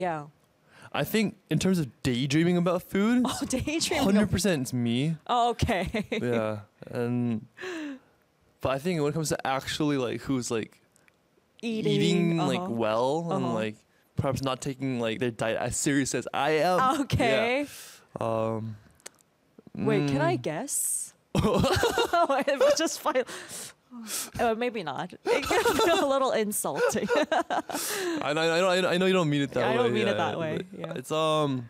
Yeah. I think in terms of daydreaming about food, Oh, daydreaming. 100% it's me. Oh, okay. Yeah, and but I think when it comes to actually like who's like eating like well and like perhaps not taking like their diet as serious as I am. Okay. Yeah. Wait, can I guess? It was just fine. Maybe not. It can feel a little insulting. I know you don't mean it that way. I don't mean it yeah, that way. but Yeah. It's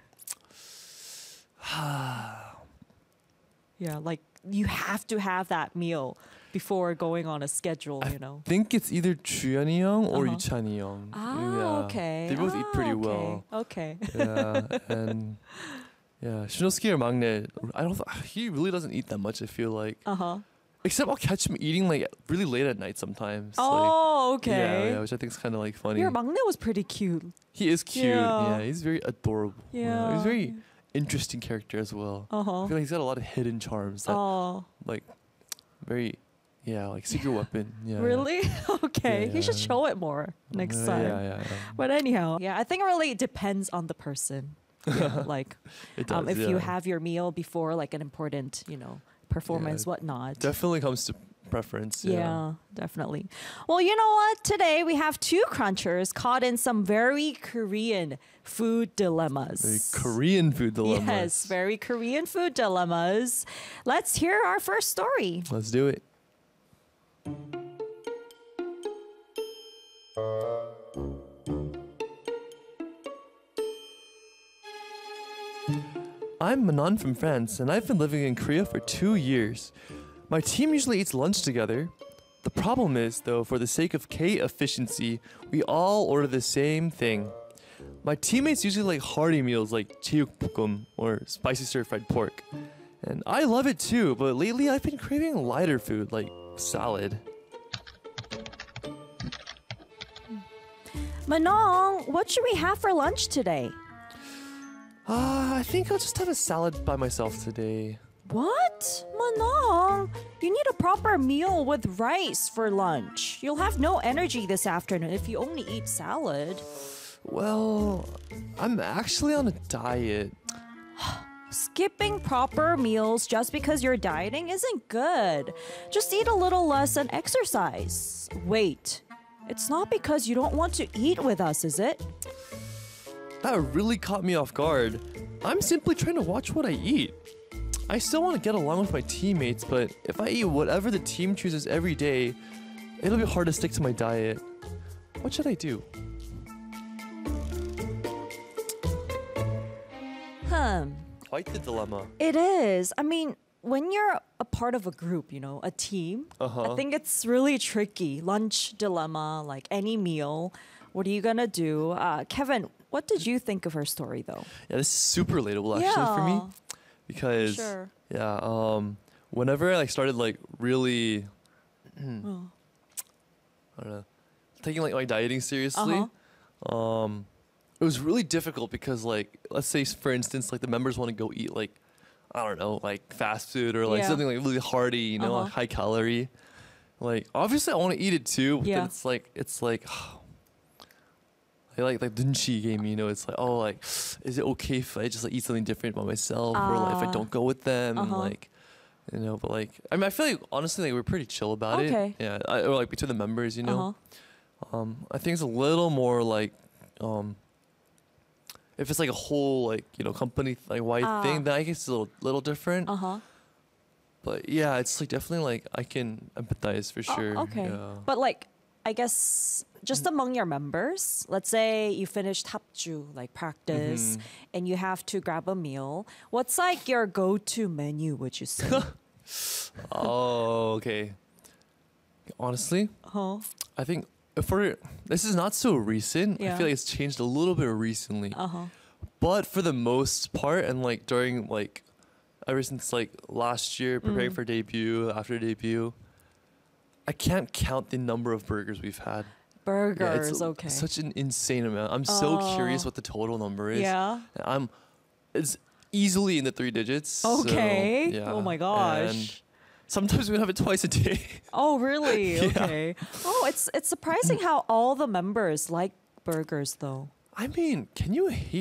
Yeah, like you have to have that meal before going on a schedule, I you know. think it's either Chuyani Young or Uh-huh. Yuchani Young. Ah, Yeah. okay. They both eat pretty okay. well. Okay. Yeah, and yeah, Shinosuke or Magne, he really doesn't eat that much, I feel like. Uh-huh. Except I'll catch him eating like really late at night sometimes. Oh, like, okay. Yeah, which I think is kind of like funny. Your maknae was pretty cute. He is cute. Yeah. Yeah, he's very adorable. Yeah. He's a very interesting character as well. I Uh-huh. feel like he's got a lot of hidden charms that Oh, like very like secret weapon. Yeah. really? Okay. Yeah, You should yeah. show it more next time. Yeah. But anyhow, yeah, I think it really depends on the person. Yeah, like It does, if you yeah. have your meal before like an important, performance, whatnot. Definitely comes to preference. Yeah, definitely. Well, you know what? Today we have two crunchers caught in some very Korean food dilemmas. Very Korean food dilemmas. Yes, very Korean food dilemmas. Let's hear our first story. Let's do it. I'm Manon from France, and I've been living in Korea for 2 years. My team usually eats lunch together. The problem is, though, for the sake of K efficiency, we all order the same thing. My teammates usually like hearty meals like cheukbokkum or spicy stir-fried pork. And I love it too, but lately I've been craving lighter food like salad. Manon, what should we have for lunch today? I think I'll just have a salad by myself today. What? Manon, you need a proper meal with rice for lunch. You'll have no energy this afternoon if you only eat salad. Well, I'm actually on a diet. Skipping proper meals just because you're dieting isn't good. Just eat a little less and exercise. Wait, it's not because you don't want to eat with us, is it? That really caught me off guard. I'm simply trying to watch what I eat. I still want to get along with my teammates, but if I eat whatever the team chooses every day, it'll be hard to stick to my diet. What should I do? Quite the dilemma. It is. I mean, when you're a part of a group, a team, I think it's really tricky. Lunch dilemma, like any meal. What are you gonna do? Kevin, what did you think of her story though? Yeah, this is super relatable actually for me. Because Sure. whenever I started like really I don't know, taking like my dieting seriously, it was really difficult because like let's say for instance like the members want to go eat like I don't know like fast food or like Yeah. something like really hearty, like high calorie. Like obviously I want to eat it too, but Yeah. then it's like like dunchi game, it's like, oh, like, is it okay if I just like eat something different by myself or like if I don't go with them and like, but like, I mean, I feel like honestly like we're pretty chill about Okay. it. Yeah, or like between the members, I think it's a little more like, if it's like a whole like company like wide thing, then I guess it's a little different. But yeah, it's like definitely like I can empathize for sure. Okay. Yeah. But like, I guess just among your members, let's say you finished hapju, like practice, and you have to grab a meal. What's like your go-to menu, would you say? Oh, okay. Honestly, I think this is not so recent. I Yeah. feel like it's changed a little bit recently. But for the most part, and like during like ever since like last year, preparing for debut, after debut, I can't count the number of burgers we've had. Burgers, it's okay. such an insane amount. I'm so curious what the total number is. Yeah. It's easily in the 3 digits. Okay. So, yeah. Oh my gosh. And sometimes we have it twice a day. Oh, really? Yeah. Okay. Oh, it's surprising how all the members like burgers, though. I mean, can you hate